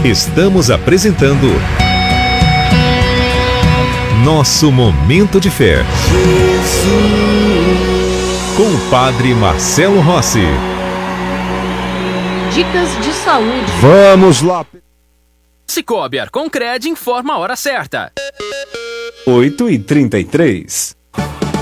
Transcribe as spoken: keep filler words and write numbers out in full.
Estamos apresentando Nosso Momento de Fé. Com o Padre Marcelo Rossi. Dicas de saúde. Vamos lá. Cicobi Arconcred informa a hora certa. oito e trinta e três.